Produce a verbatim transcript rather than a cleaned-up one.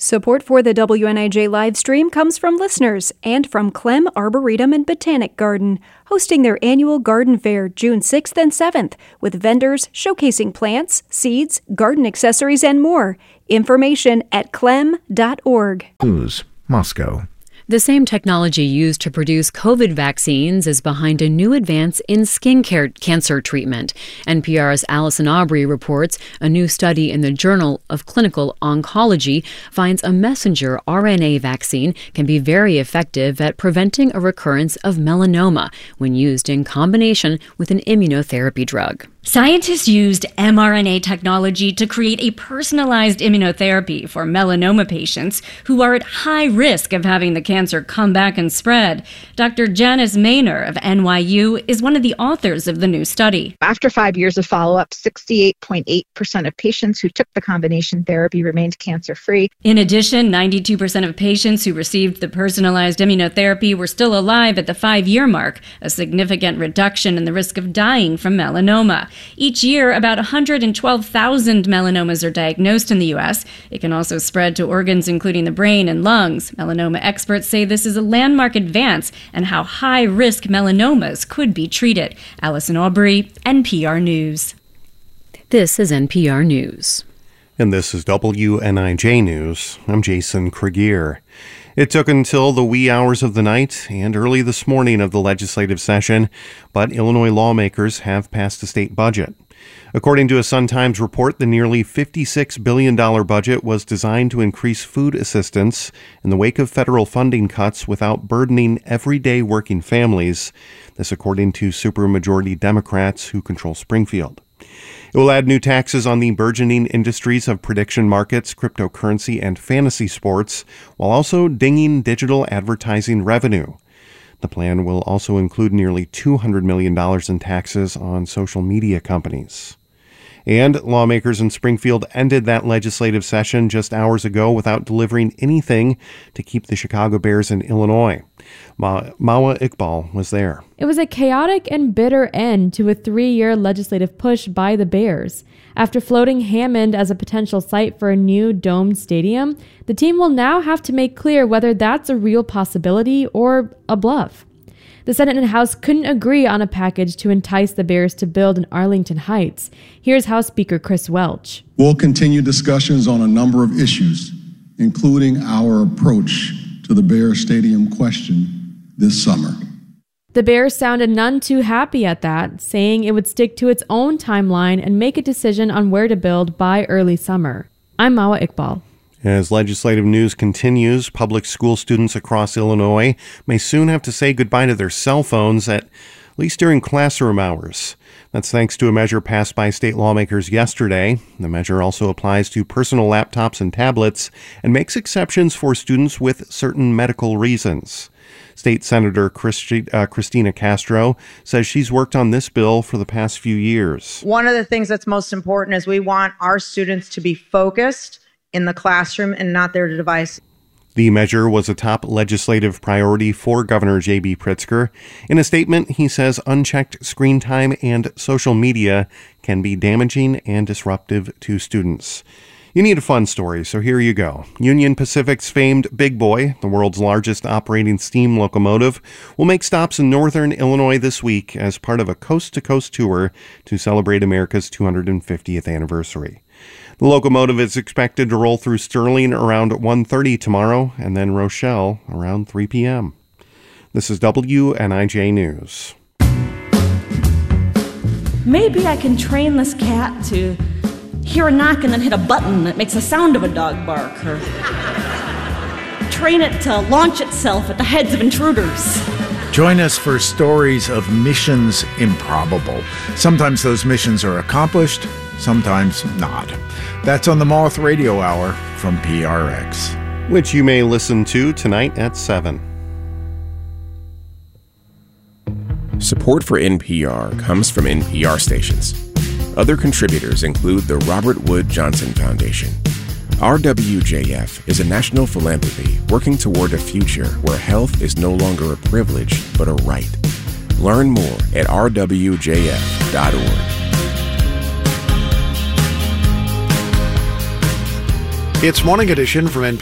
Support for the W N I J live stream comes from listeners and from Clem Arboretum and Botanic Garden, hosting their annual garden fair June sixth and seventh, with vendors showcasing plants, seeds, garden accessories, and more. Information at clem dot org. News, Moscow. The same technology used to produce COVID vaccines is behind a new advance in skin care cancer treatment. N P R's Allison Aubrey reports a new study in the Journal of Clinical Oncology finds a messenger R N A vaccine can be very effective at preventing a recurrence of melanoma when used in combination with an immunotherapy drug. Scientists used mRNA technology to create a personalized immunotherapy for melanoma patients who are at high risk of having the cancer come back and spread. Doctor Janice Maynor of N Y U is one of the authors of the new study. After five years of follow-up, sixty-eight point eight percent of patients who took the combination therapy remained cancer-free. In addition, ninety-two percent of patients who received the personalized immunotherapy were still alive at the five-year mark, a significant reduction in the risk of dying from melanoma. Each year, about one hundred twelve thousand melanomas are diagnosed in the U S. It can also spread to organs including the brain and lungs. Melanoma experts say this is a landmark advance and how high-risk melanomas could be treated. Allison Aubrey, N P R News. This is N P R News. And this is W N I J News. I'm Jason Krieger. It took until the wee hours of the night and early this morning of the legislative session, but Illinois lawmakers have passed a state budget. According to a Sun-Times report, the nearly fifty-six billion dollars budget was designed to increase food assistance in the wake of federal funding cuts without burdening everyday working families. This according to supermajority Democrats who control Springfield. It will add new taxes on the burgeoning industries of prediction markets, cryptocurrency, and fantasy sports, while also dinging digital advertising revenue. The plan will also include nearly two hundred million dollars in taxes on social media companies. And lawmakers in Springfield ended that legislative session just hours ago without delivering anything to keep the Chicago Bears in Illinois. Ma- Mawa Iqbal was there. It was a chaotic and bitter end to a three-year legislative push by the Bears. After floating Hammond as a potential site for a new domed stadium, the team will now have to make clear whether that's a real possibility or a bluff. The Senate and House couldn't agree on a package to entice the Bears to build in Arlington Heights. Here's House Speaker Chris Welch. We'll continue discussions on a number of issues, including our approach to the Bears Stadium question this summer. The Bears sounded none too happy at that, saying it would stick to its own timeline and make a decision on where to build by early summer. I'm Mawa Iqbal. As legislative news continues, public school students across Illinois may soon have to say goodbye to their cell phones, at least during classroom hours. That's thanks to a measure passed by state lawmakers yesterday. The measure also applies to personal laptops and tablets and makes exceptions for students with certain medical reasons. State Senator Christi, uh, Christina Castro says she's worked on this bill for the past few years. One of the things that's most important is we want our students to be focused in the classroom and not their device. The measure was a top legislative priority for Governor J B Pritzker. In a statement, he says unchecked screen time and social media can be damaging and disruptive to students. You need a fun story, so here you go. Union Pacific's famed Big Boy, the world's largest operating steam locomotive, will make stops in northern Illinois this week as part of a coast-to-coast tour to celebrate America's two hundred fiftieth anniversary. The locomotive is expected to roll through Sterling around one thirty tomorrow and then Rochelle around three p.m. This is W N I J News. Maybe I can train this cat to hear a knock and then hit a button that makes the sound of a dog bark, or train it to launch itself at the heads of intruders. Join us for stories of missions improbable. Sometimes those missions are accomplished, sometimes not. That's on the Moth Radio Hour from P R X, which you may listen to tonight at seven. Support for N P R comes from N P R stations. Other contributors include the Robert Wood Johnson Foundation. R W J F is a national philanthropy working toward a future where health is no longer a privilege but a right. Learn more at r w j f dot org. It's Morning Edition from N P R.